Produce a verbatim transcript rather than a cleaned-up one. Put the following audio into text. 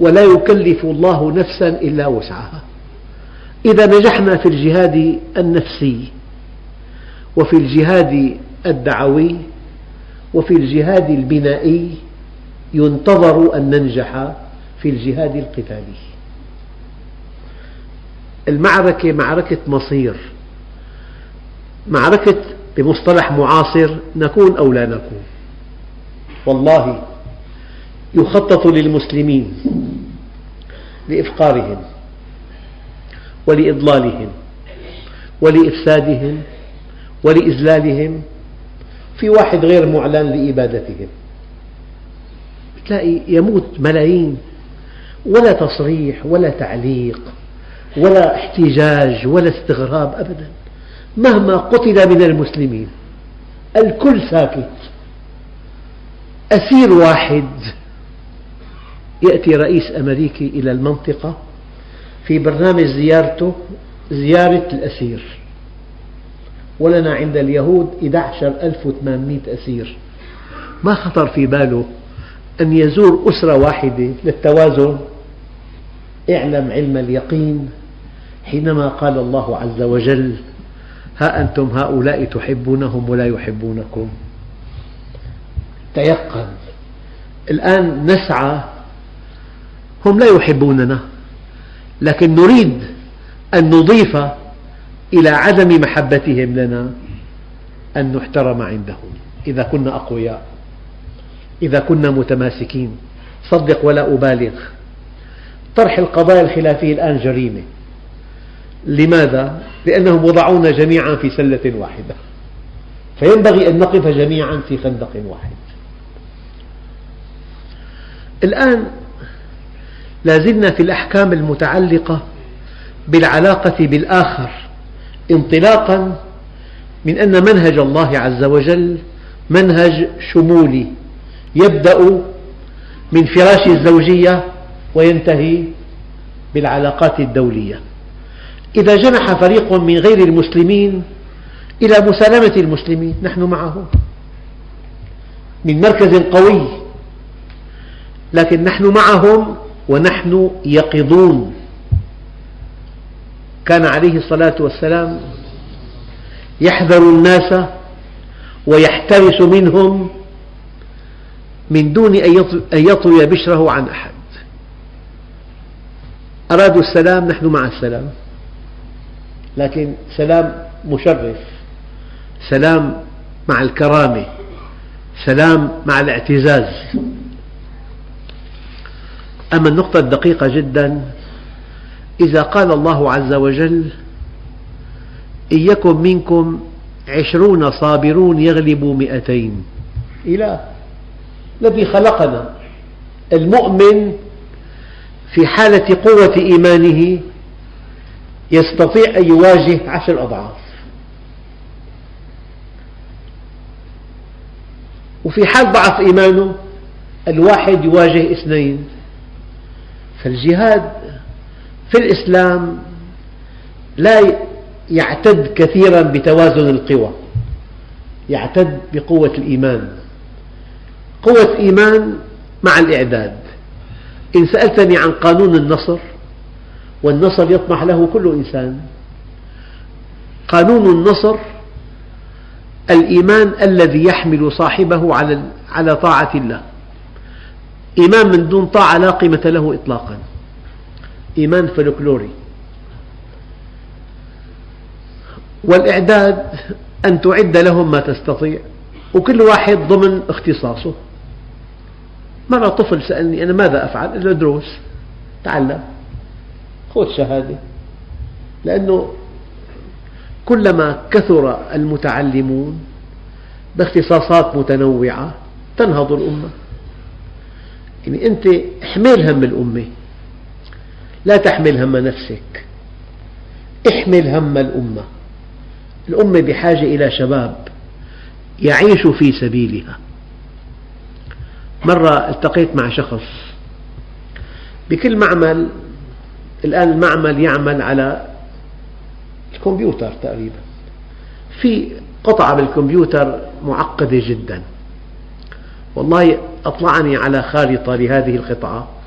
ولا يكلف الله نفسا إلا وسعها. إذا نجحنا في الجهاد النفسي وفي الجهاد الدعوي وفي الجهاد البنائي، ينتظر أن ننجح في الجهاد القتالي. المعركة معركة مصير، معركة بمصطلح معاصر نكون أو لا نكون. والله يخطط للمسلمين لإفقارهم ولإضلالهم ولإفسادهم ولإذلالهم، في واحد غير معلن لإبادتهم. تلاقي يموت ملايين ولا تصريح ولا تعليق ولا احتجاج ولا استغراب أبدا. مهما قتل من المسلمين الكل ساكت. أسير واحد، يأتي رئيس أمريكي إلى المنطقة في برنامج زيارته زيارة الأسير، ولنا عند اليهود أحد عشر ألف وثمانمئة أسير. ما خطر في باله أن يزور أسرة واحدة للتوازن. اعلم علم اليقين حينما قال الله عز وجل: ها أنتم هؤلاء تحبونهم ولا يحبونكم. تيقن. الآن نسعى، هم لا يحبوننا، لكن نريد أن نضيف إلى عدم محبتهم لنا أن نحترم عندهم إذا كنا أقوياء، إذا كنا متماسكين. صدق ولا أبالغ، طرح القضايا الخلافية الآن جريمة. لماذا؟ لأنهم وضعونا جميعا في سلة واحدة، فينبغي أن نقف جميعا في خندق واحد. الآن لازلنا في الأحكام المتعلقة بالعلاقة بالآخر، انطلاقا من أن منهج الله عز وجل منهج شمولي يبدأ من فراش الزوجية وينتهي بالعلاقات الدولية. إذا جنح فريق من غير المسلمين إلى مسالمة المسلمين، نحن معهم من مركز قوي، لكن نحن معهم ونحن يقظون. كان عليه الصلاة والسلام يحذر الناس ويحترس منهم من دون أن يطوي بشره عن أحد. أرادوا السلام، نحن مع السلام، لكن سلام مشرف، سلام مع الكرامة، سلام مع الاعتزاز. أما النقطة الدقيقة جدا، إذا قال الله عز وجل: إن يكن منكم عشرون صابرون يغلبوا مئتين. إله الذي خلقنا، المؤمن في حالة قوة إيمانه يستطيع أن يواجه عشر أضعاف، وفي حال ضعف إيمانه الواحد يواجه اثنين. فالجهاد في الإسلام لا يعتد كثيرا بتوازن القوى، يعتد بقوة الإيمان. قوة إيمان مع الإعداد. إن سألتني عن قانون النصر، والنصر يطمح له كل إنسان، قانون النصر الإيمان الذي يحمل صاحبه على على طاعة الله. إيمان من دون طاعة لا قيمة له إطلاقا، إيمان فلكلوري. والإعداد أن تعد لهم ما تستطيع، وكل واحد ضمن اختصاصه. مرة طفل سألني: أنا ماذا أفعل؟ قلت له: دروس، تعلم، خذ شهادة. لأنه كلما كثر المتعلمون باختصاصات متنوعة تنهض الأمة. يعني أنت احمل هم الأمة، لا تحمل هم نفسك، احمل هم الأمة. الأمة بحاجة إلى شباب يعيش في سبيلها. مرة التقيت مع شخص بكل معمل، الآن المعمل يعمل على الكمبيوتر تقريبا، في قطعة بالكمبيوتر معقدة جدا. والله أطلعني على خارطة لهذه القطعة